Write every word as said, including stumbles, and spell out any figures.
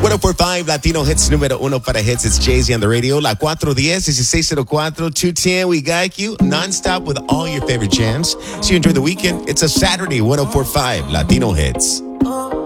one oh four point five Latino Hits número uno para hits. It's Jay-Z on the radio. La cuatro ten, sixteen oh four, two ten. We got you nonstop with all your favorite jams. So you enjoy the weekend. It's a Saturday, one oh four point five Latino Hits.